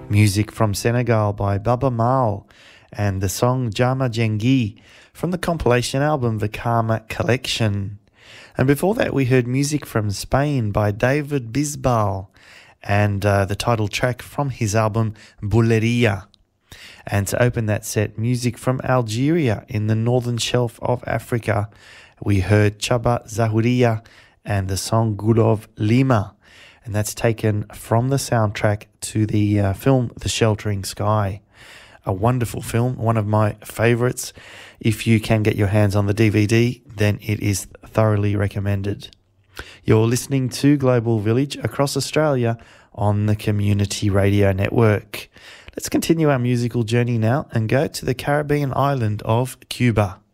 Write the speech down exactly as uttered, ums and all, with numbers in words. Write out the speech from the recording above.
Music from Senegal by Baba Maal and the song Jama Jengi from the compilation album The Karma Collection. And before that we heard music from Spain by David Bisbal and uh, the title track from his album Buleria. And to open that set, music from Algeria in the northern shelf of Africa. We heard Chaba Zahuria and the song Gulov Lima. And that's taken from the soundtrack to the uh, film The Sheltering Sky. A wonderful film, one of my favourites. If you can get your hands on the D V D, then it is thoroughly recommended. You're listening to Global Village across Australia on the Community Radio Network. Let's continue our musical journey now and go to the Caribbean island of Cuba.